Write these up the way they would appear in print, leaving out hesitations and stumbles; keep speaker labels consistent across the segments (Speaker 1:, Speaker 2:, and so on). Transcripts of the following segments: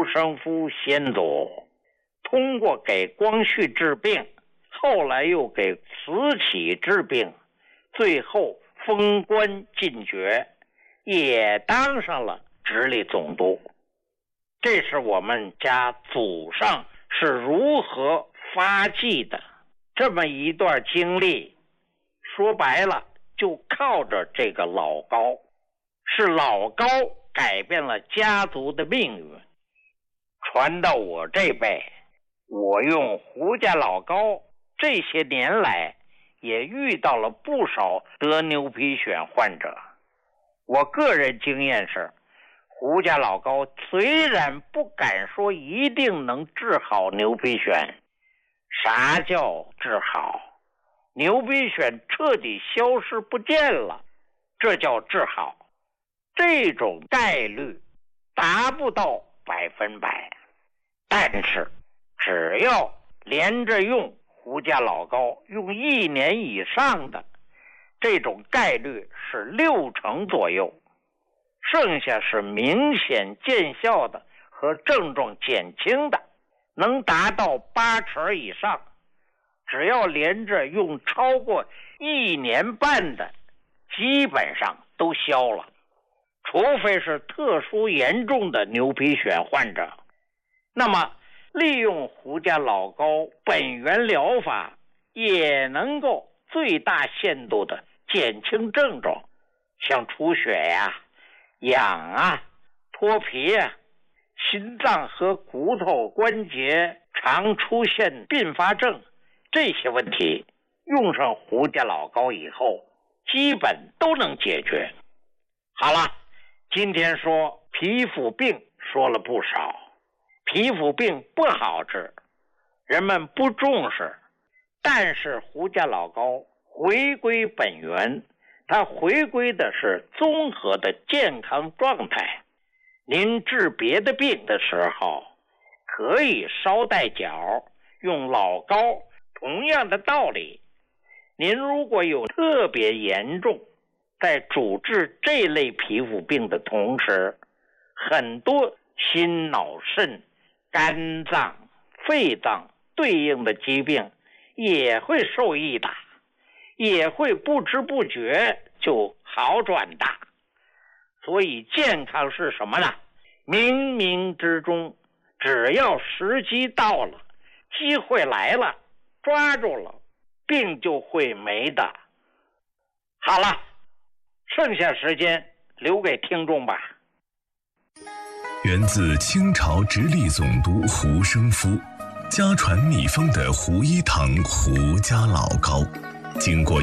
Speaker 1: 胡生夫先祖通过给光绪治病，后来又给慈禧治病，最后封官进爵，也当上了直隶总督。这是我们家祖上是如何发迹的这么一段经历，说白了就靠着这个老高，是老高改变了家族的命运。传到我这辈，我用胡家老高这些年来也遇到了不少得牛皮癣患者。我个人经验是，胡家老高虽然不敢说一定能治好牛皮癣，啥叫治好？牛皮癣彻底消失不见了，这叫治好。这种概率达不到100%，但是只要连着用胡家老高用1年以上的，这种概率是60%左右，剩下是明显见效的和症状减轻的，能达到80%以上。只要连着用超过1年半的，基本上都消了，除非是特殊严重的牛皮癣患者。那么利用胡家老高本源疗法也能够最大限度的减轻症状，像出血呀、痒啊、脱皮啊、心脏和骨头关节常出现并发症，这些问题用上胡家老高以后基本都能解决。好了，今天说皮肤病说了不少，皮肤病不好治，人们不重视，但是胡家老高回归本源，它回归的是综合的健康状态。您治别的病的时候可以捎带脚用老高，同样的道理。您如果有特别严重，在主治这类皮肤病的同时，很多心脑肾、肝脏、肺脏对应的疾病也会受益的，也会不知不觉就好转的。所以健康是什么呢？冥冥之中，只要时机到了，机会来了，抓住了，病就会没的。好了，剩下时间留给听众吧。
Speaker 2: 源自清朝直隶总督胡生夫，家传秘方的胡一堂胡家老高，经过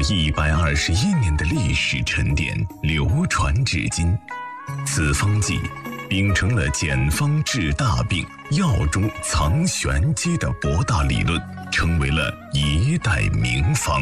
Speaker 2: 121年的历史沉淀，流传至今。此方剂秉承了简方治大病、药中藏玄机的博大理论，成为了一代名方。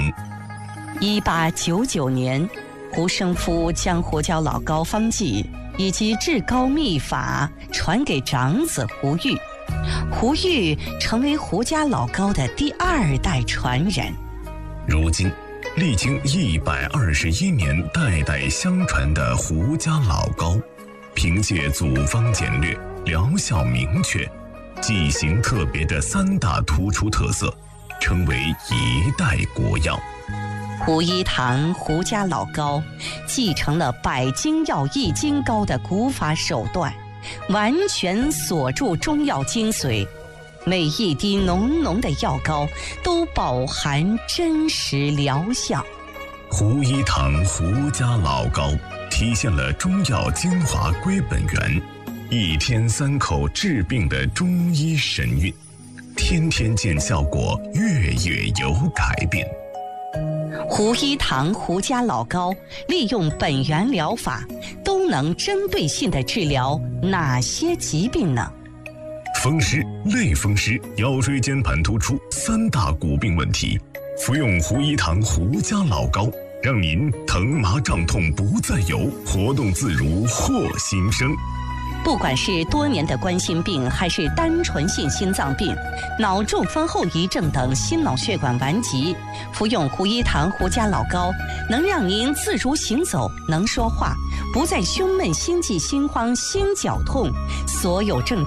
Speaker 3: 1899年，胡生夫将胡椒老高方剂以及治高秘法传给长子胡玉，胡玉成为胡家老高的第2代传人。
Speaker 2: 如今历经121年代代相传的胡家老高，凭借祖方简略、疗效明确、剂型特别的3大突出特色，成为一代国药。
Speaker 3: 胡一堂胡家老高继承了百金药易筋膏的古法手段，完全锁住中药精髓，每一滴浓浓的药膏都饱含真实疗效。
Speaker 2: 胡一堂胡家老高体现了中药精华归本源，1天3口治病的中医神韵，天天见效果，月月有改变。
Speaker 3: 胡一堂胡家老高利用本源疗法，都能针对性地治疗哪些疾病呢？
Speaker 2: 风湿、类风湿、腰椎间盘突出3大骨病问题，服用胡一堂胡家老高，让您疼麻胀痛不再有，活动自如获新生。
Speaker 3: 不管是多年的冠心病，还是单纯性心脏病、脑中风后遗症等心脑血管顽疾，服用胡一堂胡家老高，能让您自如行走，能说话，不再胸闷、心悸、心慌、心绞痛，所有症状